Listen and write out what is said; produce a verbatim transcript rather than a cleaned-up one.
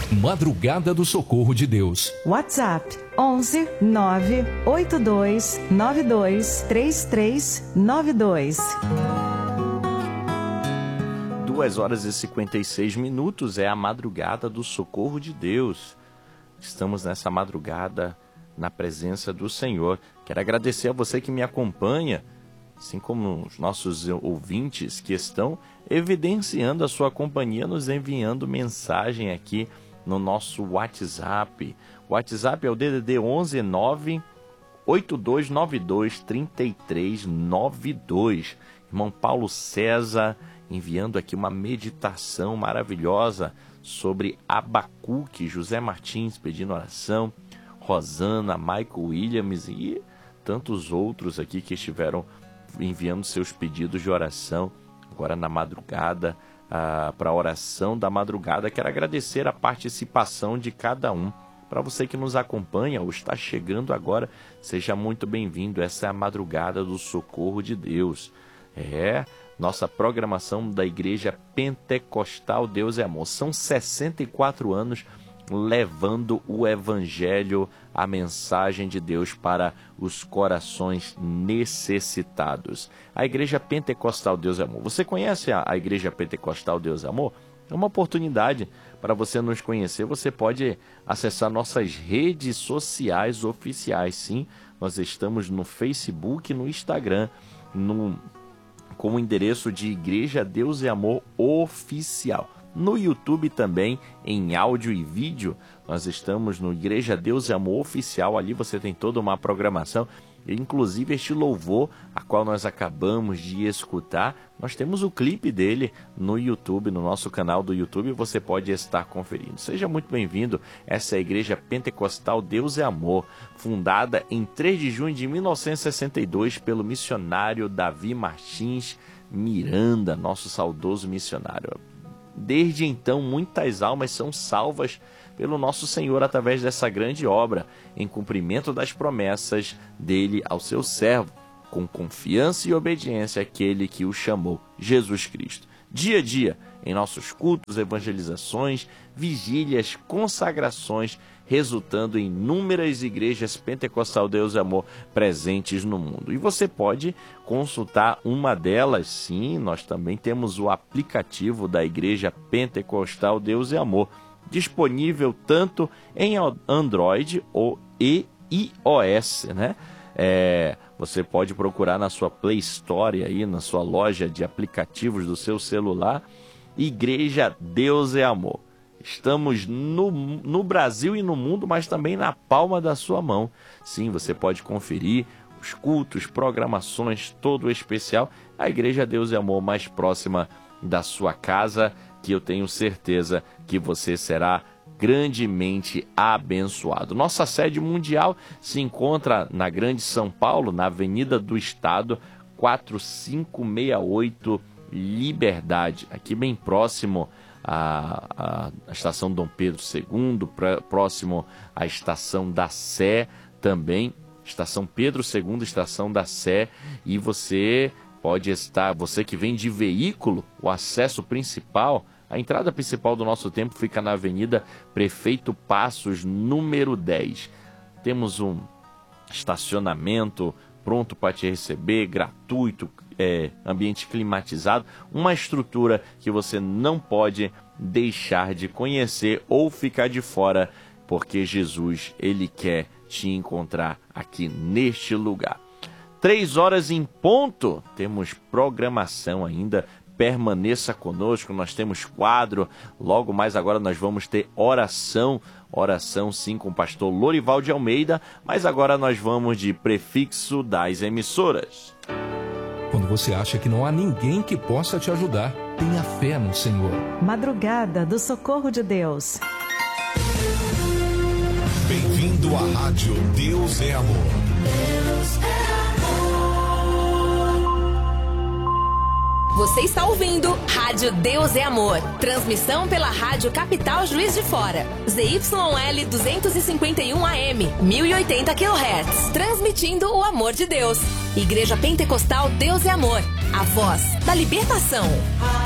Madrugada do Socorro de Deus. WhatsApp onze nove oito dois nove dois três três nove dois. duas horas e cinquenta e seis minutos é a Madrugada do Socorro de Deus. Estamos nessa madrugada na presença do Senhor. Quero agradecer a você que me acompanha, assim como os nossos ouvintes que estão evidenciando a sua companhia, nos enviando mensagem aqui no nosso WhatsApp. O WhatsApp é o D D D onze nove oito dois nove dois três três nove dois. Irmão Paulo César enviando aqui uma meditação maravilhosa sobre Abacuque. José Martins pedindo oração. Rosana, Michael Williams e tantos outros aqui que estiveram enviando seus pedidos de oração agora na madrugada. Ah, para a oração da madrugada, quero agradecer a participação de cada um. Para você que nos acompanha ou está chegando agora, seja muito bem-vindo. Essa é a Madrugada do Socorro de Deus. É nossa programação da Igreja Pentecostal Deus é Amor. São sessenta e quatro anos levando o Evangelho, a mensagem de Deus para os corações necessitados. A Igreja Pentecostal Deus é Amor. Você conhece a, a Igreja Pentecostal Deus é Amor? É uma oportunidade para você nos conhecer. Você pode acessar nossas redes sociais oficiais. Sim, nós estamos no Facebook, no Instagram, no, com o endereço de Igreja Deus é Amor Oficial. No YouTube também, em áudio e vídeo, nós estamos no Igreja Deus é Amor Oficial. Ali você tem toda uma programação, inclusive este louvor, a qual nós acabamos de escutar. Nós temos o clipe dele no YouTube, no nosso canal do YouTube, você pode estar conferindo. Seja muito bem-vindo. Essa é a Igreja Pentecostal Deus é Amor, fundada em três de junho de mil novecentos e sessenta e dois pelo missionário Davi Martins Miranda, nosso saudoso missionário. Desde então, muitas almas são salvas pelo nosso Senhor através dessa grande obra, em cumprimento das promessas dele ao seu servo, com confiança e obediência àquele que o chamou, Jesus Cristo. Dia a dia, em nossos cultos, evangelizações, vigílias, consagrações, resultando em inúmeras igrejas Pentecostal Deus é Amor presentes no mundo. E você pode consultar uma delas, sim, nós também temos o aplicativo da Igreja Pentecostal Deus é Amor, disponível tanto em Android ou e iOS, né? É, você pode procurar na sua Play Store, aí, na sua loja de aplicativos do seu celular, Igreja Deus é Amor. Estamos no, no Brasil e no mundo, mas também na palma da sua mão. Sim, você pode conferir os cultos, programações, todo o especial. A Igreja Deus é Amor mais próxima da sua casa, que eu tenho certeza que você será grandemente abençoado. Nossa sede mundial se encontra na Grande São Paulo, na Avenida do Estado, quatro cinco seis oito, Liberdade, aqui bem próximo à, à estação Dom Pedro segundo, pra, próximo à estação da Sé também, estação Pedro segundo, estação da Sé, e você pode estar, você que vem de veículo, o acesso principal, a entrada principal do nosso templo fica na Avenida Prefeito Passos, número dez. Temos um estacionamento pronto para te receber, gratuito, é, ambiente climatizado, uma estrutura que você não pode deixar de conhecer ou ficar de fora, porque Jesus, ele quer te encontrar aqui neste lugar. Três horas em ponto, temos programação ainda. Permaneça conosco, nós temos quadro, logo mais agora nós vamos ter oração, oração sim com o pastor Lorival de Almeida, mas agora nós vamos de prefixo das emissoras. Quando você acha que não há ninguém que possa te ajudar, tenha fé no Senhor. Madrugada do Socorro de Deus. Bem-vindo à Rádio Deus é Amor. Deus é Você está ouvindo Rádio Deus é Amor. Transmissão pela Rádio Capital Juiz de Fora. Z Y L duzentos e cinquenta e um A M, mil e oitenta quilohertz. Transmitindo o amor de Deus. Igreja Pentecostal Deus é Amor. A voz da libertação.